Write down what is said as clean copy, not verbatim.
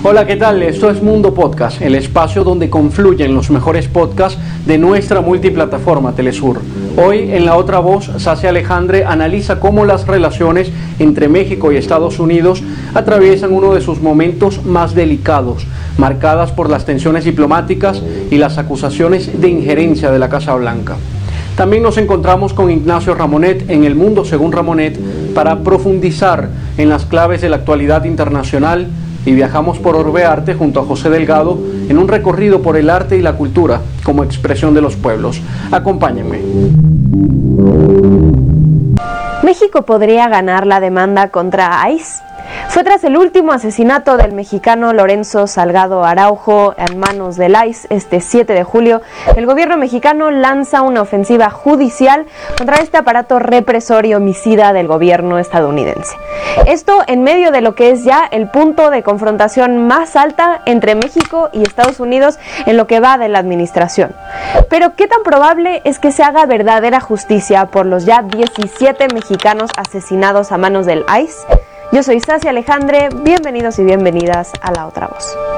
Hola, ¿qué tal? Esto es Mundo Podcast, el espacio donde confluyen los mejores podcasts de nuestra multiplataforma Telesur. Hoy, en La Otra Voz, Sacia Alejandre analiza cómo las relaciones entre México y Estados Unidos atraviesan uno de sus momentos más delicados, marcadas por las tensiones diplomáticas y las acusaciones de injerencia de la Casa Blanca. También nos encontramos con Ignacio Ramonet en El Mundo Según Ramonet para profundizar en las claves de la actualidad internacional y viajamos por Orbe Arte junto a José Delgado en un recorrido por el arte y la cultura como expresión de los pueblos. Acompáñenme. ¿México podría ganar la demanda contra ICE? Fue tras el último asesinato del mexicano Lorenzo Salgado Araujo en manos del ICE este 7 de julio, el gobierno mexicano lanza una ofensiva judicial contra este aparato represor y homicida del gobierno estadounidense. Esto en medio de lo que es ya el punto de confrontación más alta entre México y Estados Unidos en lo que va de la administración. Pero ¿qué tan probable es que se haga verdadera justicia por los ya 17 mexicanos asesinados a manos del ICE? Yo soy Sacia Alejandre, bienvenidos y bienvenidas a La Otra Voz.